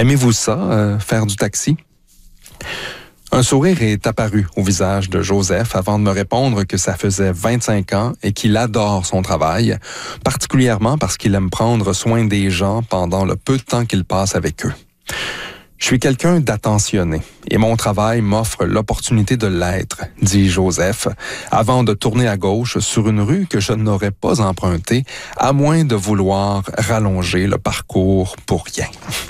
Aimez-vous ça, faire du taxi? Un sourire est apparu au visage de Joseph avant de me répondre que ça faisait 25 ans et qu'il adore son travail, particulièrement parce qu'il aime prendre soin des gens pendant le peu de temps qu'il passe avec eux. Je suis quelqu'un d'attentionné et mon travail m'offre l'opportunité de l'être, dit Joseph, avant de tourner à gauche sur une rue que je n'aurais pas empruntée, à moins de vouloir rallonger le parcours pour rien.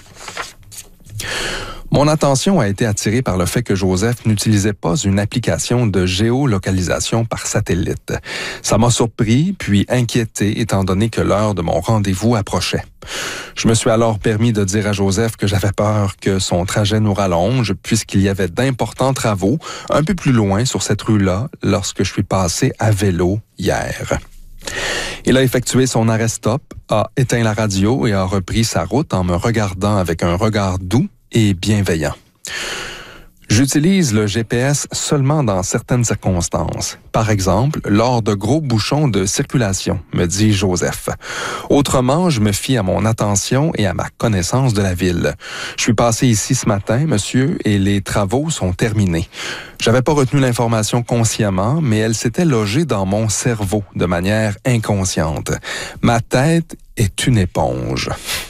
Mon attention a été attirée par le fait que Joseph n'utilisait pas une application de géolocalisation par satellite. Ça m'a surpris puis inquiété étant donné que l'heure de mon rendez-vous approchait. Je me suis alors permis de dire à Joseph que j'avais peur que son trajet nous rallonge puisqu'il y avait d'importants travaux un peu plus loin sur cette rue-là lorsque je suis passé à vélo hier. Il a effectué son arrêt-stop, a éteint la radio et a repris sa route en me regardant avec un regard doux et bienveillant. J'utilise le GPS seulement dans certaines circonstances. Par exemple, lors de gros bouchons de circulation, me dit Joseph. Autrement, je me fie à mon attention et à ma connaissance de la ville. Je suis passé ici ce matin, monsieur, et les travaux sont terminés. J'avais pas retenu l'information consciemment, mais elle s'était logée dans mon cerveau de manière inconsciente. Ma tête est une éponge.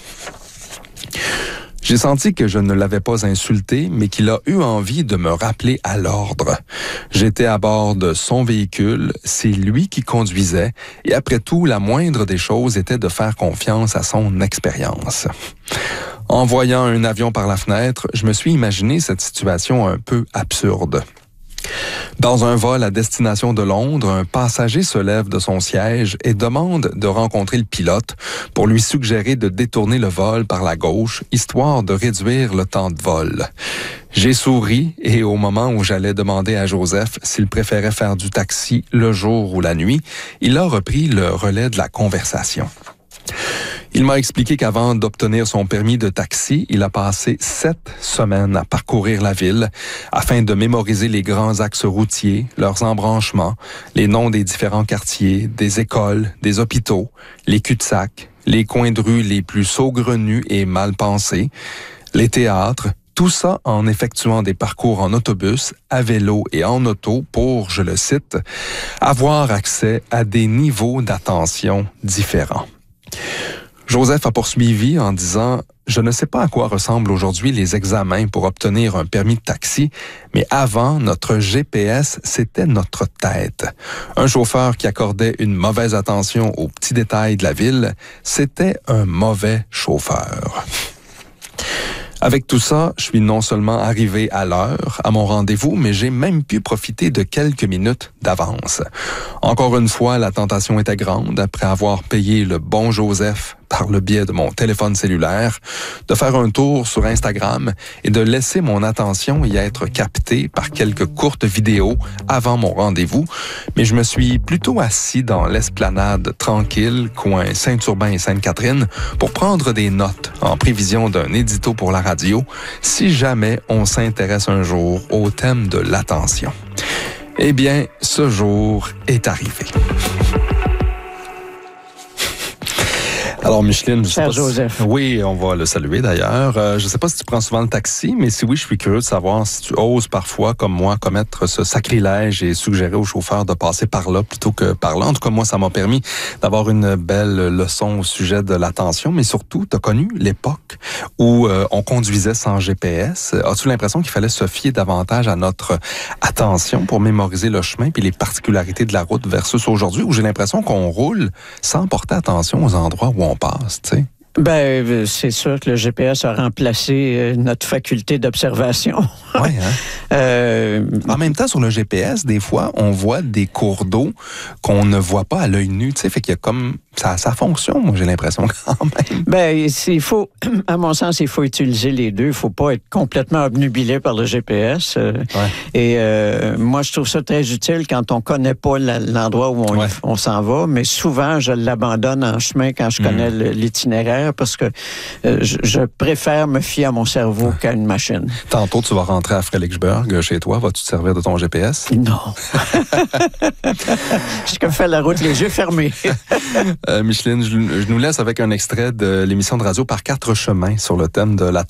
J'ai senti que je ne l'avais pas insulté, mais qu'il a eu envie de me rappeler à l'ordre. J'étais à bord de son véhicule, c'est lui qui conduisait, et après tout, la moindre des choses était de faire confiance à son expérience. En voyant un avion par la fenêtre, je me suis imaginé cette situation un peu absurde. Dans un vol à destination de Londres, un passager se lève de son siège et demande de rencontrer le pilote pour lui suggérer de détourner le vol par la gauche, histoire de réduire le temps de vol. J'ai souri et au moment où j'allais demander à Joseph s'il préférait faire du taxi le jour ou la nuit, il a repris le relais de la conversation. Il m'a expliqué qu'avant d'obtenir son permis de taxi, il a passé 7 semaines à parcourir la ville afin de mémoriser les grands axes routiers, leurs embranchements, les noms des différents quartiers, des écoles, des hôpitaux, les cul-de-sac, les coins de rue les plus saugrenus et mal pensés, les théâtres, tout ça en effectuant des parcours en autobus, à vélo et en auto pour, je le cite, avoir accès à des niveaux d'attention différents. Joseph a poursuivi en disant « Je ne sais pas à quoi ressemblent aujourd'hui les examens pour obtenir un permis de taxi, mais avant, notre GPS, c'était notre tête. Un chauffeur qui accordait une mauvaise attention aux petits détails de la ville, c'était un mauvais chauffeur. » Avec tout ça, je suis non seulement arrivé à l'heure, à mon rendez-vous, mais j'ai même pu profiter de quelques minutes d'avance. Encore une fois, la tentation était grande, après avoir payé le bon Joseph par le biais de mon téléphone cellulaire, de faire un tour sur Instagram et de laisser mon attention y être captée par quelques courtes vidéos avant mon rendez-vous, mais je me suis plutôt assis dans l'esplanade tranquille, coin Saint-Urbain et Sainte-Catherine, pour prendre des notes en prévision d'un édito pour la radio, si jamais on s'intéresse un jour au thème de l'attention. Eh bien, ce jour est arrivé. Alors, Micheline, je sais pas Joseph. Oui, on va le saluer d'ailleurs. Je ne sais pas si tu prends souvent le taxi, mais si oui, je suis curieux de savoir si tu oses parfois, comme moi, commettre ce sacrilège et suggérer au chauffeur de passer par là plutôt que par là. En tout cas, moi, ça m'a permis d'avoir une belle leçon au sujet de l'attention, mais surtout, tu as connu l'époque où on conduisait sans GPS. As-tu l'impression qu'il fallait se fier davantage à notre attention pour mémoriser le chemin puis les particularités de la route versus aujourd'hui, où j'ai l'impression qu'on roule sans porter attention aux endroits où on passe, tu sais? Ben, c'est sûr que le GPS a remplacé notre faculté d'observation. Oui, hein? En même temps, sur le GPS, des fois, on voit des cours d'eau qu'on ne voit pas à l'œil nu, tu sais, fait qu'il y a comme... Ça fonctionne, moi, j'ai l'impression, quand même. Ben, il faut, à mon sens, il faut utiliser les deux. Il faut pas être complètement obnubilé par le GPS. Et moi, je trouve ça très utile quand on connaît pas l'endroit où on s'en va, mais souvent, je l'abandonne en chemin quand je connais l'itinéraire parce que je préfère me fier à mon cerveau qu'à une machine. Tantôt, tu vas rentrer à Fredericksburg, chez toi. Vas-tu te servir de ton GPS? Non. Je fais la route les yeux fermés. Micheline, je nous laisse avec un extrait de l'émission de radio Par 4 chemins sur le thème de l'attention.